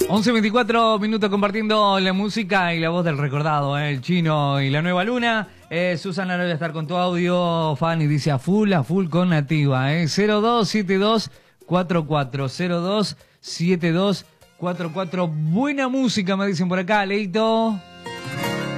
11:24 minutos compartiendo la música y la voz del recordado, el Chino y la Nueva Luna. Susana no voy a estar con tu audio, Fanny dice a full con Nativa. 027244, 027244. Buena música me dicen por acá, Leito.